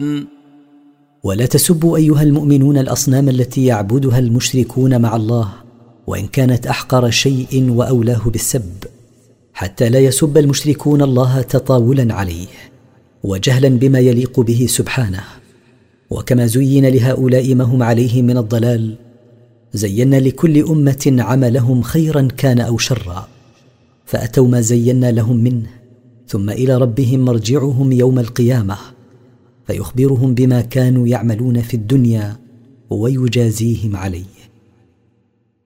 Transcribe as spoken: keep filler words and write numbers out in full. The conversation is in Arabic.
تعملون. ولا تسبوا أيها المؤمنون الأصنام التي يعبدها المشركون مع الله، وإن كانت أحقر شيء وأولاه بالسب، حتى لا يسب المشركون الله تطاولا عليه وجهلا بما يليق به سبحانه. وكما زين لهؤلاء ما هم عليه من الضلال، زينا لكل أمة عملهم خيرا كان أو شرا، فأتوا ما زينا لهم منه، ثم إلى ربهم مرجعهم يوم القيامة فيخبرهم بما كانوا يعملون في الدنيا ويجازيهم عليه.